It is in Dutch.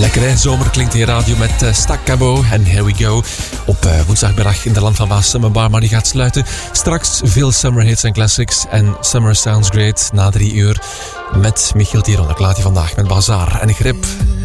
Lekker hè, zomer klinkt in radio met Staccabo en Here We Go. Op woensdagmiddag in de Land van Waas Summer Bar, maar die gaat sluiten. Straks veel summer hits en classics en Summer Sounds Great na 3 uur met Michiel Tiron. Ik laat je vandaag met Bazaar en Grip.